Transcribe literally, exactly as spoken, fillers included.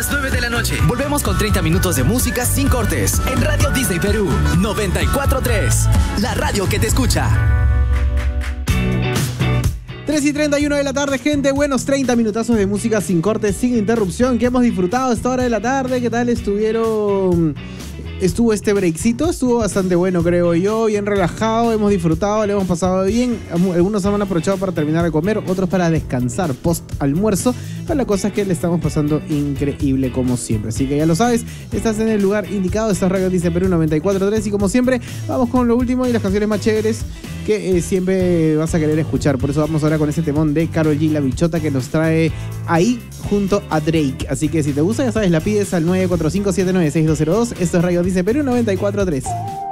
nueve de la noche. Volvemos con treinta minutos de música sin cortes en Radio Disney Perú noventa y cuatro punto tres. La radio que te escucha. tres y treinta y uno de la tarde, gente. Buenos treinta minutazos de música sin cortes, sin interrupción, que hemos disfrutado a esta hora de la tarde. ¿Qué tal estuvieron? Estuvo este breakcito, estuvo bastante bueno, creo yo, bien relajado, hemos disfrutado, le hemos pasado bien. Algunos han aprovechado para terminar de comer, otros para descansar post almuerzo, pero la cosa es que le estamos pasando increíble como siempre. Así que ya lo sabes, estás en el lugar indicado, estás Radio Disney Perú noventa y cuatro punto tres y como siempre vamos con lo último y las canciones más chéveres que eh, siempre vas a querer escuchar. Por eso vamos ahora con ese temón de Karol G, La Bichota, que nos trae ahí junto a Drake. Así que si te gusta, ya sabes, la pides al nueve cuatro cinco siete nueve seis dos cero dos. Esto es Radio Disney Perú noventa y cuatro punto tres.